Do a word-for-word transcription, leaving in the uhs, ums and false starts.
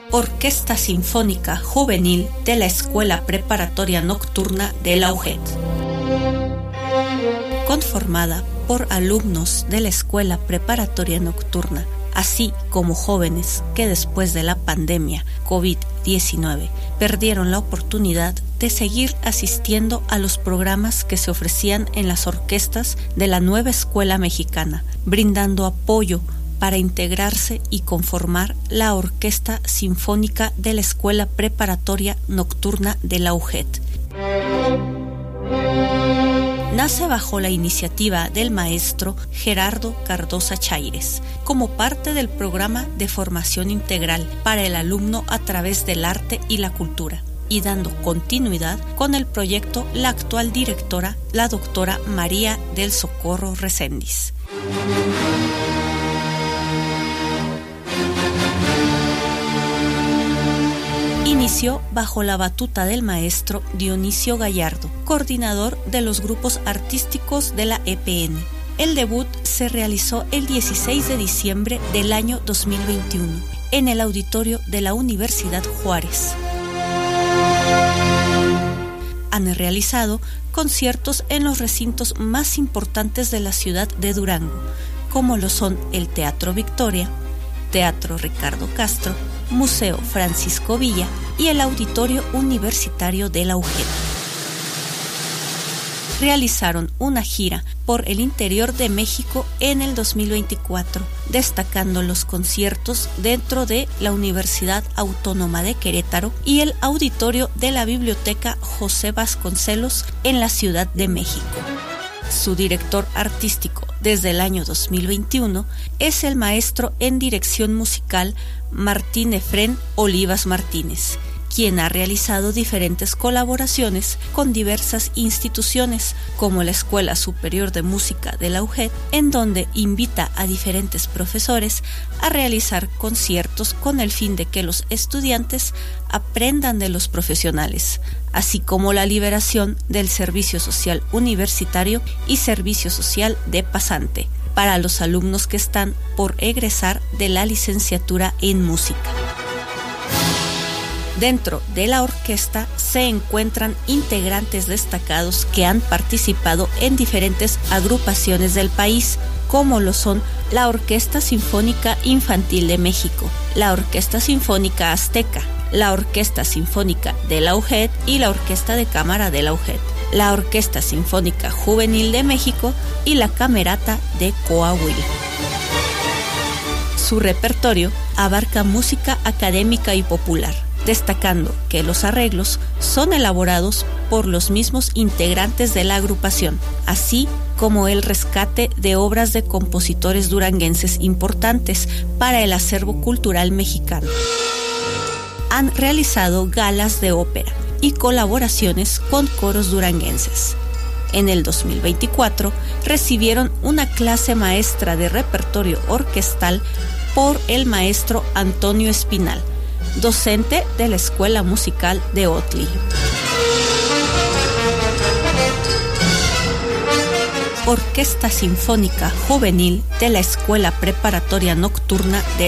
Orquesta Sinfónica Juvenil de la Escuela Preparatoria Nocturna de la U G E T. Conformada por alumnos de la Escuela Preparatoria Nocturna, así como jóvenes que después de la pandemia COVID diecinueve perdieron la oportunidad de seguir asistiendo a los programas que se ofrecían en las orquestas de la nueva escuela mexicana, brindando apoyo para integrarse y conformar la Orquesta Sinfónica de la Escuela Preparatoria Nocturna de la U G E T. Nace bajo la iniciativa del maestro Gerardo Cardosa Chaires, como parte del programa de formación integral para el alumno a través del arte y la cultura, y dando continuidad con el proyecto la actual directora, la doctora María del Socorro Reséndiz. Inició bajo la batuta del maestro Dionisio Gallardo, coordinador de los grupos artísticos de la E P N. El debut se realizó el dieciséis de diciembre del año dos mil veintiuno en el auditorio de la Universidad Juárez. Han realizado conciertos en los recintos más importantes de la ciudad de Durango, como lo son el Teatro Victoria, Teatro Ricardo Castro, Museo Francisco Villa y el Auditorio Universitario de la U G E T. Realizaron una gira por el interior de México en el dos mil veinticuatro, destacando los conciertos dentro de la Universidad Autónoma de Querétaro y el auditorio de la Biblioteca José Vasconcelos en la Ciudad de México. Su director artístico desde el año dos mil veintiuno es el maestro en dirección musical Martín Efrén Olivas Martínez, quien ha realizado diferentes colaboraciones con diversas instituciones, como la Escuela Superior de Música de la U G E T, en donde invita a diferentes profesores a realizar conciertos con el fin de que los estudiantes aprendan de los profesionales, así como la liberación del Servicio Social Universitario y Servicio Social de Pasante, para los alumnos que están por egresar de la licenciatura en música. Dentro de la orquesta se encuentran integrantes destacados que han participado en diferentes agrupaciones del país, como lo son la Orquesta Sinfónica Infantil de México, la Orquesta Sinfónica Azteca, la Orquesta Sinfónica de la U G E T y la Orquesta de Cámara de la U G E T, la Orquesta Sinfónica Juvenil de México y la Camerata de Coahuila. Su repertorio abarca música académica y popular, destacando que los arreglos son elaborados por los mismos integrantes de la agrupación, así como el rescate de obras de compositores duranguenses importantes para el acervo cultural mexicano. Han realizado galas de ópera y colaboraciones con coros duranguenses. En el dos mil veinticuatro recibieron una clase maestra de repertorio orquestal por el maestro Antonio Espinal, docente de la Escuela Musical de Otli. Orquesta Sinfónica Juvenil de la Escuela Preparatoria Nocturna de